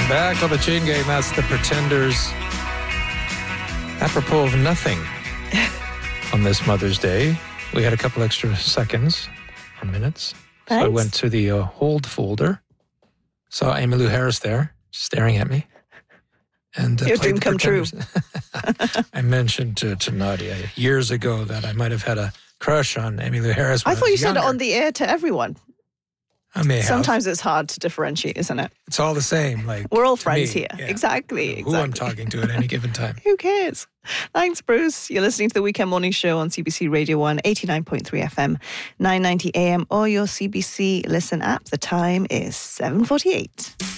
back on the Chain Gang. That's the Pretenders. Apropos of nothing on this Mother's Day, we had a couple extra seconds or minutes. Thanks. So I went to the hold folder, saw Emmylou Harris there staring at me. And your dream come true. I mentioned to Nadia years ago that I might have had a crush on Emmylou Harris. I thought you said it on the air to everyone. I may have. Sometimes it's hard to differentiate, isn't it? It's all the same. Like we're all friends me. here. Yeah. Exactly. Who I'm talking to at any given time. Who cares? Thanks, Bruce. You're listening to the Weekend Morning Show on CBC Radio 1, 89.3 FM, 990 AM, or your CBC Listen app. The time is 7:48.